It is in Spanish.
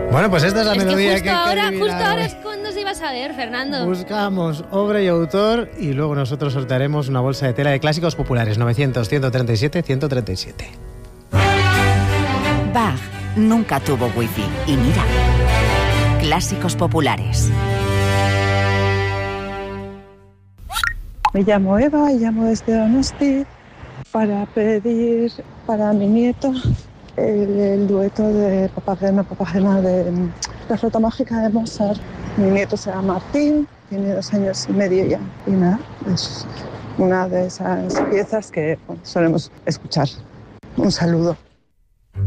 Bueno, pues esta es la melodía justo ahora es cuando se iba a saber, Fernando. Buscamos obra y autor y luego nosotros sortearemos una bolsa de tela de clásicos populares. 900-137-137. Bach nunca tuvo wifi. Y mira, clásicos populares. Me llamo Eva y llamo desde Donosti para pedir para mi nieto el dueto de Papagena de la flauta mágica de Mozart. Mi nieto se llama Martín, tiene 2 años y medio ya. Y nada, es una de esas piezas que solemos escuchar. Un saludo.